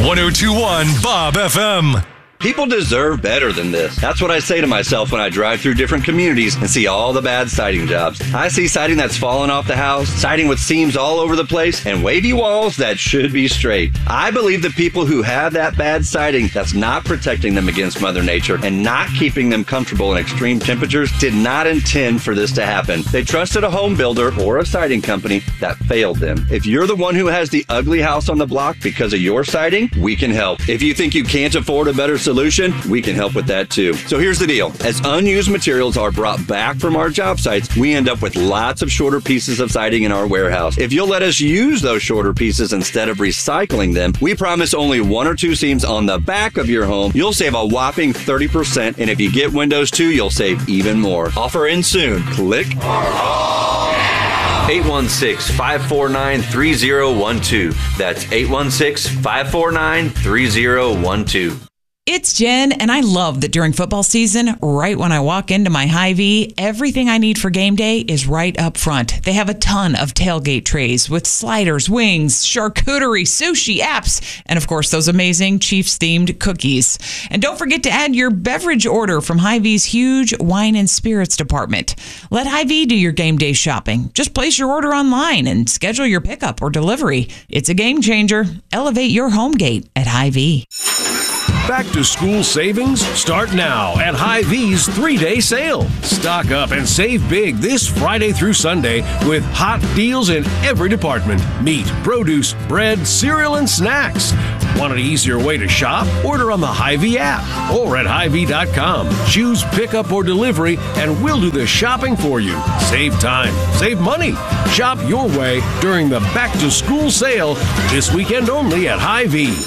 1021 Bob FM. People deserve better than this. That's what I say to myself when I drive through different communities and see all the bad siding jobs. I see siding that's fallen off the house, siding with seams all over the place, and wavy walls that should be straight. I believe the people who have that bad siding that's not protecting them against Mother Nature and not keeping them comfortable in extreme temperatures did not intend for this to happen. They trusted a home builder or a siding company that failed them. If you're the one who has the ugly house on the block because of your siding, we can help. If you think you can't afford a better solution, we can help with that too. So here's the deal. As unused materials are brought back from our job sites, we end up with lots of shorter pieces of siding in our warehouse. If you'll let us use those shorter pieces instead of recycling them, we promise only 1 or 2 seams on the back of your home. You'll save a whopping 30%, and if you get windows too, you'll save even more. Offer in soon. Click 816-549-3012. That's 816-549-3012. It's Jen, and I love that during football season, right when I walk into my Hy-Vee, everything I need for game day is right up front. They have a ton of tailgate trays with sliders, wings, charcuterie, sushi, apps, and of course, those amazing Chiefs-themed cookies. And don't forget to add your beverage order from Hy-Vee's huge wine and spirits department. Let Hy-Vee do your game day shopping. Just place your order online and schedule your pickup or delivery. It's a game changer. Elevate your home gate at Hy-Vee. Back to school savings start now at Hy-Vee's 3-day sale. Stock up and save big this Friday through Sunday with hot deals in every department. Meat, produce, bread, cereal, and snacks. Want an easier way to shop? Order on the Hy-Vee app or at Hy-Vee.com. Choose pickup or delivery and we'll do the shopping for you. Save time, save money. Shop your way during the back to school sale this weekend only at Hy-Vee.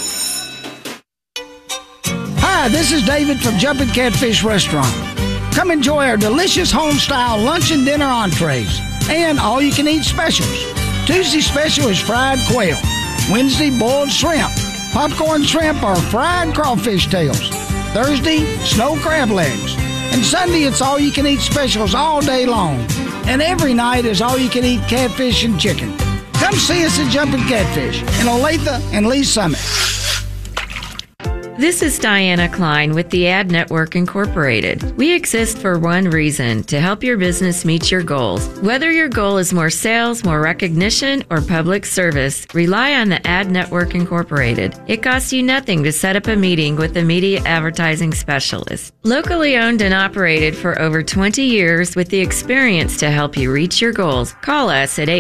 Hi, this is David from Jumpin' Catfish Restaurant. Come enjoy our delicious home-style lunch and dinner entrees and all-you-can-eat specials. Tuesday special is fried quail. Wednesday, boiled shrimp, popcorn shrimp, or fried crawfish tails. Thursday, snow crab legs. And Sunday, it's all-you-can-eat specials all day long. And every night is all-you-can-eat catfish and chicken. Come see us at Jumpin' Catfish in Olathe and Lee Summit. This is Diana Klein with the Ad Network Incorporated. We exist for one reason, to help your business meet your goals. Whether your goal is more sales, more recognition, or public service, rely on the Ad Network Incorporated. It costs you nothing to set up a meeting with a media advertising specialist. Locally owned and operated for over 20 years with the experience to help you reach your goals. Call us at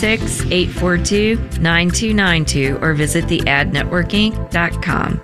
816-842-9292 or visit theadnetworkinc.com.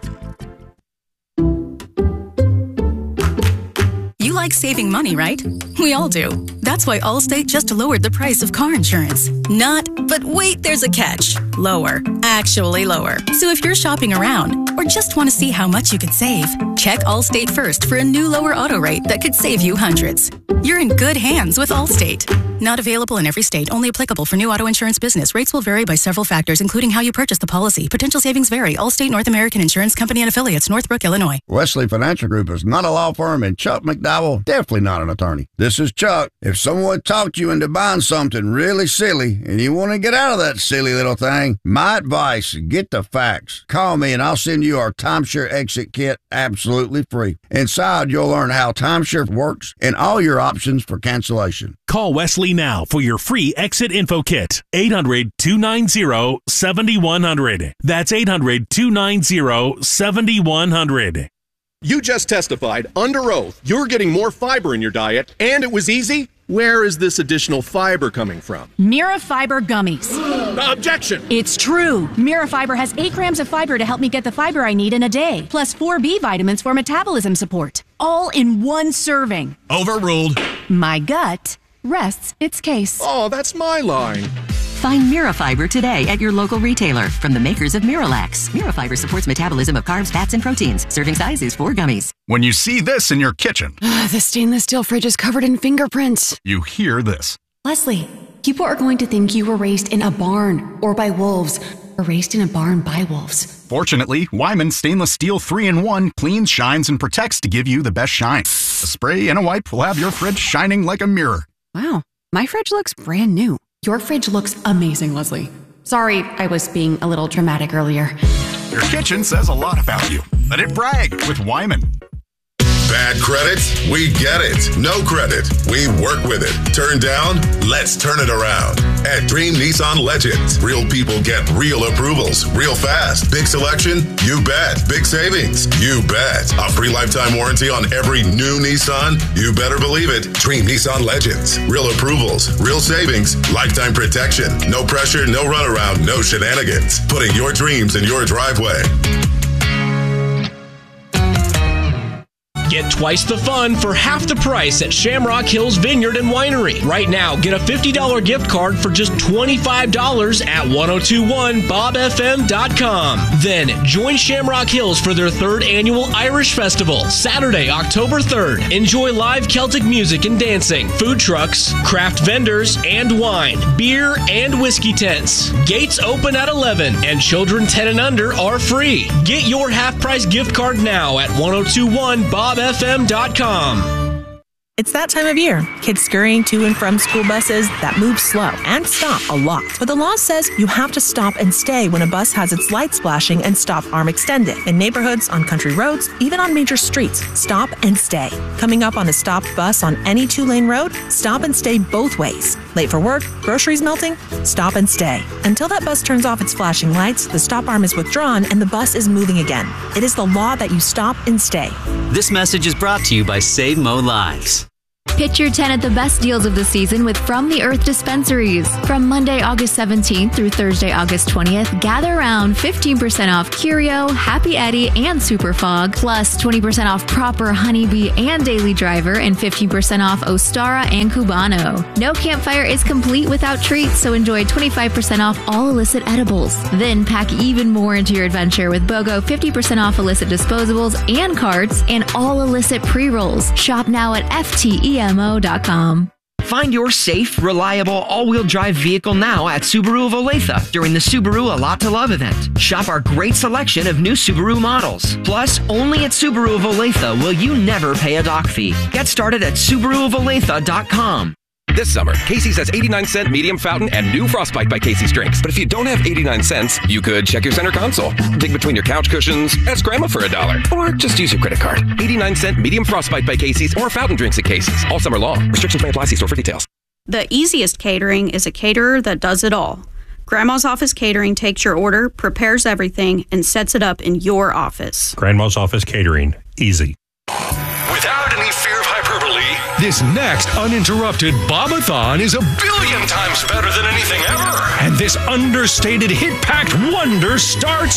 You like saving money, right? We all do. That's why Allstate just lowered the price of car insurance. Not, but wait, there's a catch. Lower. Actually lower. So if you're shopping around or just want to see how much you could save, check Allstate first for a new lower auto rate that could save you hundreds. You're in good hands with Allstate. Not available in every state. Only applicable for new auto insurance business. Rates will vary by several factors, including how you purchase the policy. Potential savings vary. Allstate North American Insurance Company and Affiliates, Northbrook, Illinois. Wesley Financial Group is not a law firm, and Chuck McDowell definitely not an attorney. This is Chuck. If someone talked you into buying something really silly and you want to get out of that silly little thing, my advice, get the facts. Call me and I'll send you our timeshare exit kit absolutely free. Inside, you'll learn how timeshare works and all your options for cancellation. Call Wesley now for your free exit info kit. 800-290-7100. That's 800-290-7100. You just testified under oath you're getting more fiber in your diet, and it was easy. Where is this additional fiber coming from? Mira Fiber Gummies. Objection! It's true. Mira Fiber has 8 grams of fiber to help me get the fiber I need in a day, plus 4 B vitamins for metabolism support. All in one serving. Overruled. My gut rests its case. Oh, that's my line. Find Mirafiber today at your local retailer from the makers of Miralax. Mirafiber supports metabolism of carbs, fats, and proteins. Serving size is 4 gummies. When you see this in your kitchen, the stainless steel fridge is covered in fingerprints. You hear this. Leslie, people are going to think you were raised in a barn or by wolves, or raised in a barn by wolves. Fortunately, Wyman Stainless Steel 3-in-1 cleans, shines, and protects to give you the best shine. A spray and a wipe will have your fridge shining like a mirror. Wow, my fridge looks brand new. Your fridge looks amazing, Leslie. Sorry, I was being a little dramatic earlier. Your kitchen says a lot about you. Let it brag with Wyman. Bad credit? We get it. No credit? We work with it. Turn down? Let's turn it around. At Dream Nissan Legends, real people get real approvals real fast. Big selection? You bet. Big savings? You bet. A free lifetime warranty on every new Nissan? You better believe it. Dream Nissan Legends. Real approvals, real savings, lifetime protection. No pressure, no runaround, no shenanigans. Putting your dreams in your driveway. Get twice the fun for half the price at Shamrock Hills Vineyard and Winery. Right now, get a $50 gift card for just $25 at 1021bobfm.com. Then join Shamrock Hills for their 3rd annual Irish Festival, Saturday, October 3rd. Enjoy live Celtic music and dancing, food trucks, craft vendors, and wine, beer, and whiskey tents. Gates open at 11, and children 10 and under are free. Get your half-price gift card now at 1021bobfm.com. It's that time of year. Kids scurrying to and from school buses that move slow and stop a lot. But the law says you have to stop and stay when a bus has its lights flashing and stop arm extended. In neighborhoods, on country roads, even on major streets, stop and stay. Coming up on a stopped bus on any 2-lane road, stop and stay both ways. Late for work, groceries melting, stop and stay. Until that bus turns off its flashing lights, the stop arm is withdrawn and the bus is moving again. It is the law that you stop and stay. This message is brought to you by Save Mo Lives. Pitch your 10 at the best deals of the season with From the Earth dispensaries. From Monday, August 17th through Thursday, August 20th, gather around 15% off Curio, Happy Eddie, and Super Fog, plus 20% off Proper, Honeybee, and Daily Driver, and 15% off Ostara and Cubano. No campfire is complete without treats, so enjoy 25% off all illicit edibles. Then pack even more into your adventure with BOGO 50% off illicit disposables and carts, and all illicit pre-rolls. Shop now at FTEMO.com. Find your safe, reliable, all-wheel drive vehicle now at Subaru of Olathe during the Subaru A Lot to Love event. Shop our great selection of new Subaru models. Plus, only at Subaru of Olathe will you never pay a dock fee. Get started at SubaruofOlathe.com. This summer, Casey's has 89-cent medium fountain and new Frostbite by Casey's drinks. But if you don't have 89 cents, you could check your center console, dig between your couch cushions, ask Grandma for $1, or just use your credit card. 89-cent medium Frostbite by Casey's or fountain drinks at Casey's all summer long. Restrictions may apply. See store for details. The easiest catering is a caterer that does it all. Grandma's Office Catering takes your order, prepares everything, and sets it up in your office. Grandma's Office Catering. Easy. Without any fear of hyperbole, this next uninterrupted Bobathon is 1,000,000,000 times better than anything ever. And this understated hit-packed wonder starts